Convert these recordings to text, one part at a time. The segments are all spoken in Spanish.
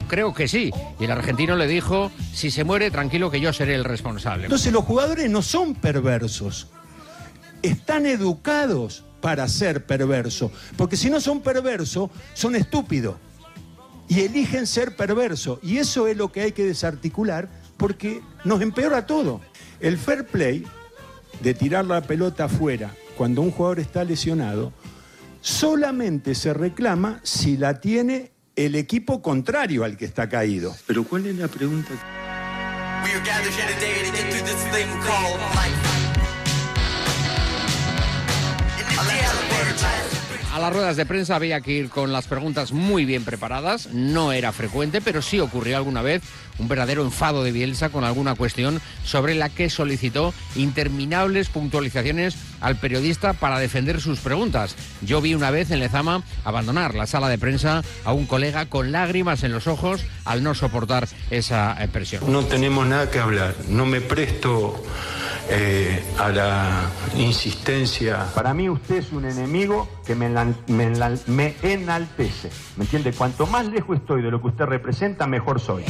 creo que sí. Y el argentino le dijo, si se muere, tranquilo que yo seré el responsable. Entonces los jugadores no son perversos. Están educados para ser perversos. Porque si no son perversos, son estúpidos. Y eligen ser perversos. Y eso es lo que hay que desarticular porque nos empeora todo. El fair play de tirar la pelota afuera cuando un jugador está lesionado solamente se reclama si la tiene el equipo contrario al que está caído. Pero ¿cuál es la pregunta? A las ruedas de prensa había que ir con las preguntas muy bien preparadas, no era frecuente, pero sí ocurrió alguna vez un verdadero enfado de Bielsa con alguna cuestión sobre la que solicitó interminables puntualizaciones al periodista para defender sus preguntas. Yo vi una vez en Lezama abandonar la sala de prensa a un colega con lágrimas en los ojos al no soportar esa presión. No tenemos nada que hablar, no me presto a la insistencia. Para mí usted es un enemigo que me enaltece, ¿me entiende? Cuanto más lejos estoy de lo que usted representa, mejor soy.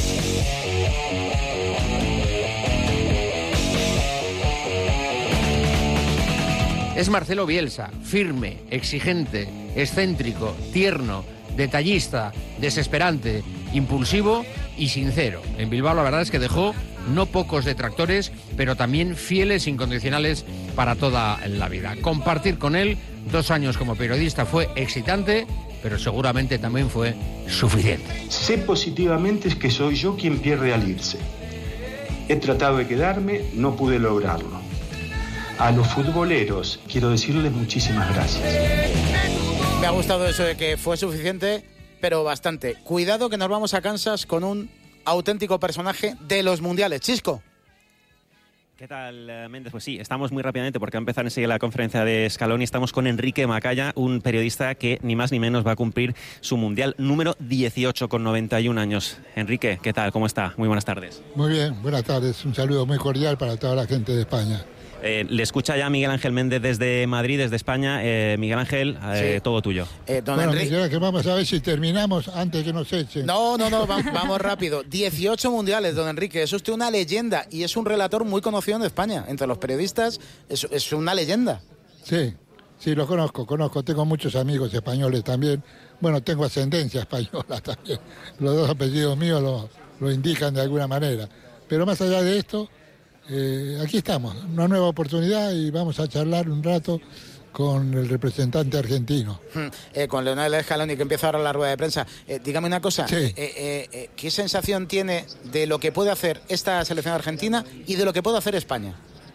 Es Marcelo Bielsa, firme, exigente, excéntrico, tierno, detallista, desesperante, impulsivo y sincero. En Bilbao la verdad es que dejó no pocos detractores, pero también fieles incondicionales para toda la vida. Compartir con él 2 años como periodista fue excitante, pero seguramente también fue suficiente. Sé positivamente que soy yo quien pierde al irse. He tratado de quedarme, no pude lograrlo. A los futboleros quiero decirles muchísimas gracias. Me ha gustado eso de que fue suficiente, pero bastante. Cuidado que nos vamos a Kansas con un auténtico personaje de los mundiales. Chisco. ¿Qué tal, Méndez? Pues sí, estamos muy rápidamente porque va a empezar enseguida la conferencia de Scaloni. Estamos con Enrique Macaya, un periodista que ni más ni menos va a cumplir su mundial número 18 con 91 años. Enrique, ¿qué tal? ¿Cómo está? Muy buenas tardes. Muy bien, buenas tardes. Un saludo muy cordial para toda la gente de España. Le escucha ya Miguel Ángel Méndez desde Madrid, desde España. Miguel Ángel, sí. Todo tuyo. Bueno, Miguel Ángel, vamos a ver si terminamos antes que nos echen. No, vamos rápido. 18 mundiales, don Enrique. Es usted una leyenda y es un relator muy conocido en España. Entre los periodistas es una leyenda. Sí, lo conozco. Tengo muchos amigos españoles también. Bueno, tengo ascendencia española también. Los 2 apellidos míos lo indican de alguna manera. Pero más allá de esto, aquí estamos, una nueva oportunidad y vamos a charlar un rato con el representante argentino. Con Leonel Scaloni, que empieza ahora la rueda de prensa. Dígame una cosa, sí. ¿Qué sensación tiene de lo que puede hacer esta selección argentina y de lo que puede hacer España?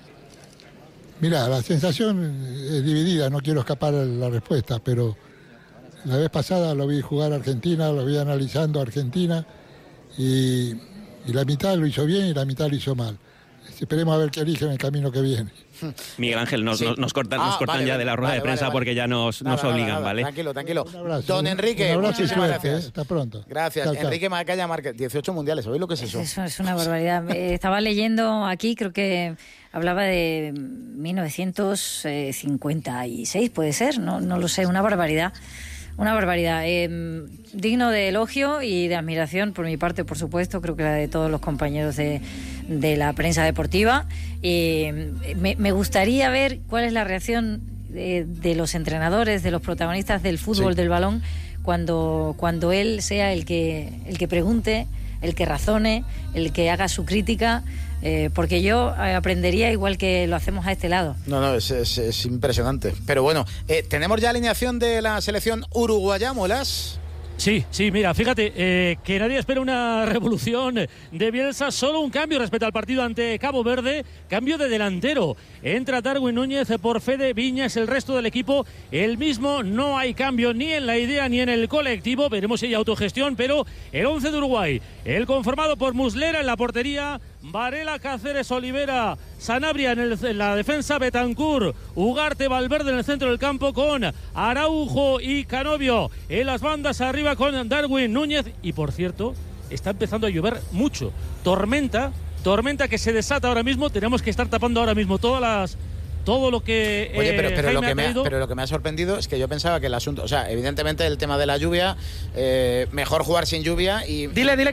Mira, la sensación es dividida, no quiero escapar de la respuesta, pero la vez pasada lo vi jugar a Argentina, lo vi analizando a Argentina y la mitad lo hizo bien y la mitad lo hizo mal. Esperemos a ver qué eligen en el camino que viene. Miguel Ángel, nos cortan vale, ya de la rueda de prensa porque ya nos obligan, ¿vale? Tranquilo. Un abrazo, Don Enrique, un abrazo y suerte, gracias. Hasta pronto. Gracias. Chao. Enrique Macaya Márquez, 18 mundiales, ¿sabéis lo que es eso? Eso es una barbaridad. Estaba leyendo aquí, creo que hablaba de 1956, puede ser, no lo sé, una barbaridad. Una barbaridad, digno de elogio y de admiración por mi parte, por supuesto, creo que la de todos los compañeros de la prensa deportiva. Me gustaría ver cuál es la reacción de los entrenadores, de los protagonistas del fútbol, sí, del balón, cuando él sea el que pregunte, el que razone, el que haga su crítica. Porque yo aprendería igual que lo hacemos a este lado. No, es impresionante. Pero bueno, ¿tenemos ya alineación de la selección uruguaya, Molas? Sí, mira, fíjate, que nadie espera una revolución de Bielsa, solo un cambio respecto al partido ante Cabo Verde, cambio de delantero. Entra Darwin Núñez por Fede Viñas, el resto del equipo el mismo, no hay cambio ni en la idea ni en el colectivo, veremos si hay autogestión, pero el 11 de Uruguay, el conformado por Muslera en la portería, Varela, Cáceres, Olivera, Sanabria en la defensa, Betancur, Ugarte, Valverde en el centro del campo con Araujo y Canovio. En las bandas arriba con Darwin Núñez. Y por cierto, está empezando a llover mucho. Tormenta que se desata ahora mismo. Tenemos que estar tapando ahora mismo todo lo que Oye, pero lo que me ha sorprendido es que yo pensaba que el asunto, o sea, evidentemente el tema de la lluvia, mejor jugar sin lluvia y... Dile